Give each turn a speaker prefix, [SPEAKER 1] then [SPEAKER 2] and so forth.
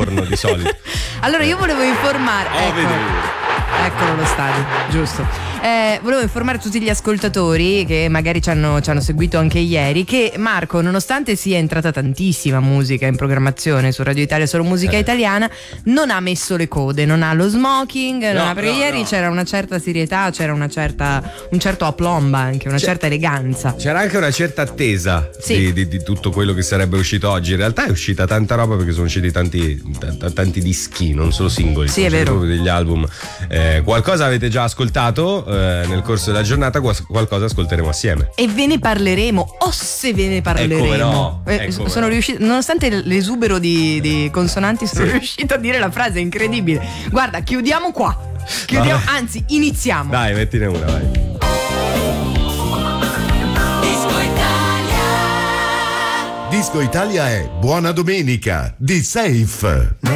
[SPEAKER 1] giorno di solito.
[SPEAKER 2] Allora io volevo informare. Eccolo lo stadio, giusto. Volevo informare tutti gli ascoltatori che magari ci hanno seguito anche ieri che Marco, nonostante sia entrata tantissima musica in programmazione su Radio Italia, solo musica italiana, non ha messo le code, non ha lo smoking, perché ieri c'era una certa serietà, c'era un certo aplomb anche, una certa eleganza.
[SPEAKER 1] C'era anche una certa attesa di tutto quello che sarebbe uscito oggi. In realtà è uscita tanta roba perché sono usciti tanti dischi, non solo singoli,
[SPEAKER 2] sì, è vero,
[SPEAKER 1] proprio degli album. Qualcosa avete già ascoltato nel corso della giornata, qualcosa ascolteremo assieme.
[SPEAKER 2] E ve ne parleremo, se ve ne parleremo.
[SPEAKER 1] Come no.
[SPEAKER 2] Sono riuscito, nonostante l'esubero di consonanti, sono riuscito a dire la frase incredibile. Guarda, chiudiamo qua. Anzi, iniziamo.
[SPEAKER 1] Dai, mettine una, vai.
[SPEAKER 3] Disco Italia è Buona Domenica di Safe.